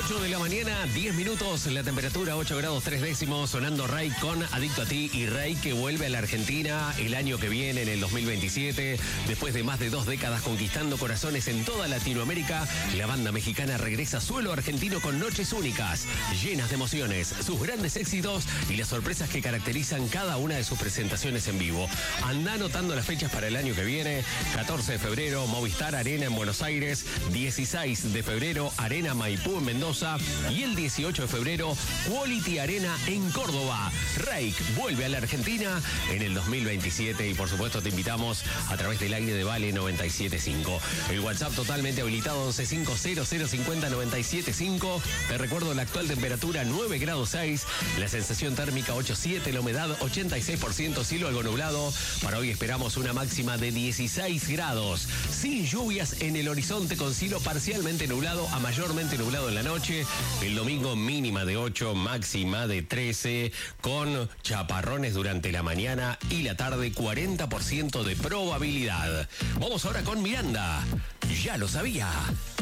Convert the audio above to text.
8 de la mañana, 10 minutos, la temperatura 8 grados 3 décimos, sonando Ray con Adicto a Ti, y Ray que vuelve a la Argentina el año que viene, en el 2027, después de más de 2 décadas conquistando corazones en toda Latinoamérica. La banda mexicana regresa a suelo argentino con noches únicas, llenas de emociones, sus grandes éxitos y las sorpresas que caracterizan cada una de sus presentaciones en vivo. Anda anotando las fechas para el año que viene: 14 de febrero, Movistar Arena en Buenos Aires; 16 de febrero, Arena Maipú en Mendoza; y el 18 de febrero, Quality Arena en Córdoba. Rake vuelve a la Argentina en el 2027 y por supuesto te invitamos a través del aire de Vale 97.5. El WhatsApp totalmente habilitado 1150500975. Te recuerdo la actual temperatura 9 grados 6, la sensación térmica 8.7, la humedad 86%, cielo algo nublado. Para hoy esperamos una máxima de 16 grados, sin lluvias en el horizonte, con cielo parcialmente nublado a mayormente nublado en la noche. El domingo mínima de 8, máxima de 13, con chaparrones durante la mañana y la tarde, 40% de probabilidad. Vamos ahora con Miranda. Ya lo sabía.